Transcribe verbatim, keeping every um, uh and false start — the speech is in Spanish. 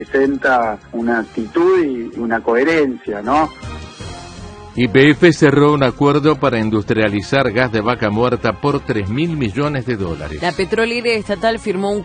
Presenta una actitud y una coherencia, ¿no? Y P F cerró un acuerdo para industrializar gas de vaca muerta por tres mil millones de dólares. La petrolera estatal firmó un